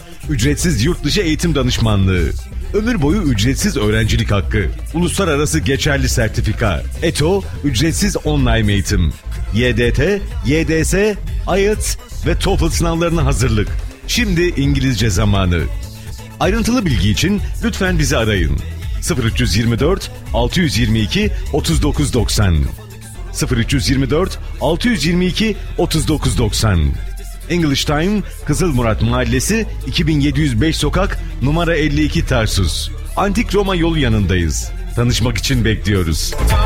Ücretsiz yurt dışı eğitim danışmanlığı. Ömür boyu ücretsiz öğrencilik hakkı. Uluslararası geçerli sertifika. ETO, ücretsiz online eğitim. YDT, YDS, IELTS ve TOEFL sınavlarına hazırlık. Şimdi İngilizce zamanı. Ayrıntılı bilgi için lütfen bizi arayın. 0324 622 3990 0324 622 3990. English Time, Kızılmurat Mahallesi, 2705 Sokak, numara 52 Tarsus. Antik Roma yolu yanındayız. Tanışmak için bekliyoruz.